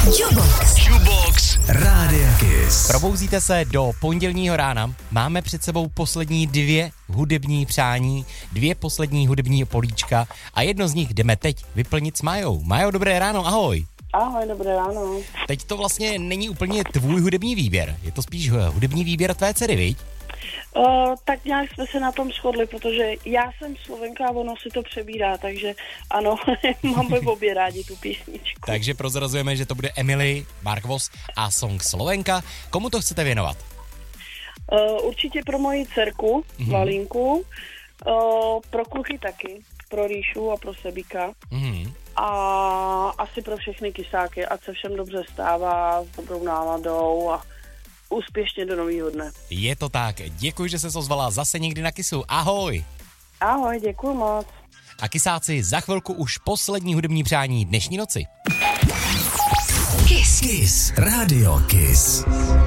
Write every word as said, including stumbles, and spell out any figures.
Jukebox. Jukebox. Rádia Kiss. Probouzíte se do pondělního rána. Máme před sebou poslední dvě hudební přání, dvě poslední hudební políčka a jedno z nich jdeme teď vyplnit s Majou. Majo, dobré ráno, ahoj. Ahoj, dobré ráno. Teď to vlastně není úplně tvůj hudební výběr, je to spíš hudební výběr tvé dcery, viď? Uh, tak nějak jsme se na tom shodli, protože já jsem Slovenka a ono si to přebírá, takže ano, máme obě rádi tu písničku. Takže prozrazujeme, že to bude Emily, Mark Voss a song Slovenka. Komu to chcete věnovat? Uh, určitě pro moji dcerku, mm-hmm. Valinku, uh, pro kluky taky, pro Ríšu a pro Sebíka. Mm-hmm. A asi pro všechny kysáky, ať se všem dobře stává, s dobrou náladou a úspěšně do nového dne. Je to tak, děkuji, že se ozvala zase někdy na Kissu, ahoj. Ahoj, děkuji moc. A kysáci, za chvilku už poslední hudební přání dnešní noci. Kiss. Kiss. Radio Kiss.